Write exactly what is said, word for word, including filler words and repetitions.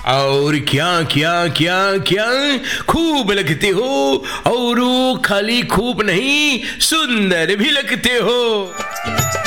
और क्या क्या क्या क्या खूब लगते हो, और वो खाली खूब नहीं सुंदर भी लगते हो।